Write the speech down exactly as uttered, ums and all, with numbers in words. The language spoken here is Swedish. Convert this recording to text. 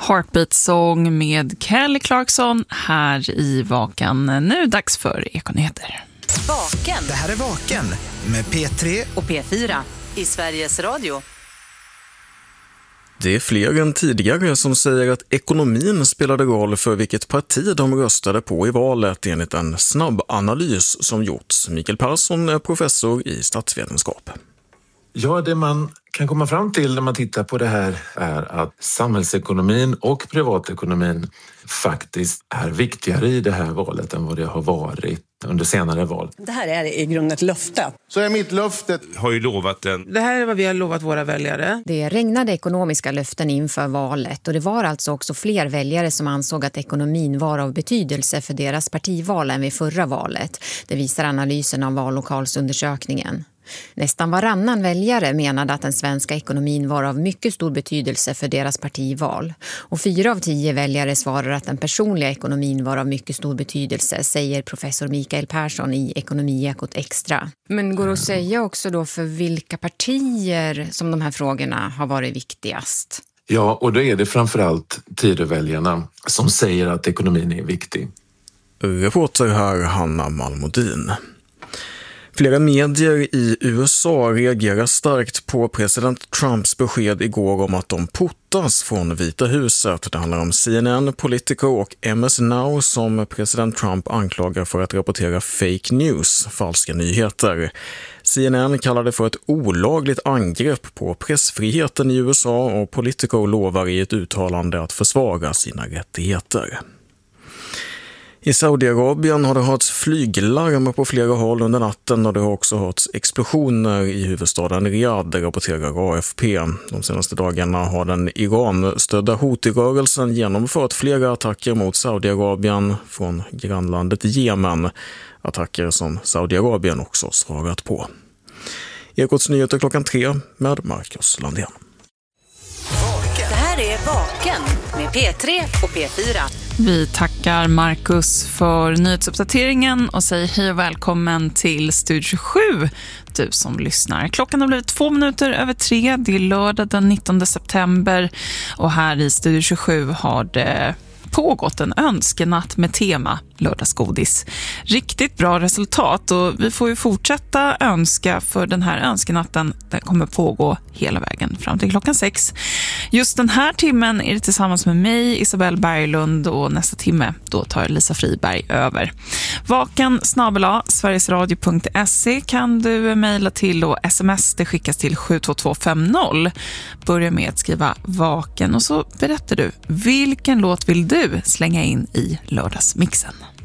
Heartbeat-sång med Kelly Clarkson här i Vaken. Nu dags för Ekonyheter. Vaken. Det här är Vaken med P tre och P fyra i Sveriges Radio. Det är fler än tidigare som säger att ekonomin spelade roll för vilket parti de röstade på i valet enligt en snabb analys som gjorts. Mikael Persson är professor i statsvetenskap. Ja, det man kan komma fram till när man tittar på det här är att samhällsekonomin och privatekonomin faktiskt är viktigare i det här valet än vad det har varit under senare val. Det här är i grunden ett löfte. Så är mitt löfte. Har ju lovat en... Det här är vad vi har lovat våra väljare. Det regnade ekonomiska löften inför valet och det var alltså också fler väljare som ansåg att ekonomin var av betydelse för deras partival än vid förra valet. Det visar analysen av vallokalsundersökningen. Nästan varannan väljare menade att den svenska ekonomin var av mycket stor betydelse för deras partival. Och fyra av tio väljare svarar att den personliga ekonomin var av mycket stor betydelse, säger professor Mikael Persson i Ekonomiekot Extra. Men går det att säga också då för vilka partier som de här frågorna har varit viktigast? Ja, och då är det framförallt Tidöväljarna som säger att ekonomin är viktig. Reporter här Hanna Malmodin. Flera medier i U S A reagerar starkt på president Trumps besked igår om att de portas från Vita huset. Det handlar om C N N, Politico och M S Now som president Trump anklagar för att rapportera fake news, falska nyheter. C N N kallar det för ett olagligt angrepp på pressfriheten i U S A och Politico lovar i ett uttalande att försvara sina rättigheter. I Saudiarabien har det hörts flyglarm på flera håll under natten och det har också hörts explosioner i huvudstaden Riyadh, rapporterar A F P. De senaste dagarna har den Iran-stödda Houthi-rörelsen genomfört flera attacker mot Saudiarabien från grannlandet Jemen. Attacker som Saudiarabien också svarat på. Ekots nyheter klockan tre med Marcus Landén. Det här är Vaken med P tre och P fyra. Vi tackar Marcus för nyhetsuppdateringen och säger hej och välkommen till Studio sju, du som lyssnar. Klockan har blivit två minuter över tre, det är lördag den nittonde september och här i Studio tjugosju har det pågått en önskenatt med tema lördagsgodis. Riktigt bra resultat och vi får ju fortsätta önska för den här önskenatten den kommer pågå hela vägen fram till klockan sex. Just den här timmen är det tillsammans med mig, Isabelle Berglund och nästa timme då tar Lisa Friberg över. Vaken snabel-a sverigesradio punkt se kan du mejla till och sms det skickas till sju två två fem noll. Börja med att skriva Vaken och så berättar du vilken låt vill du slänga in i lördagsmixen.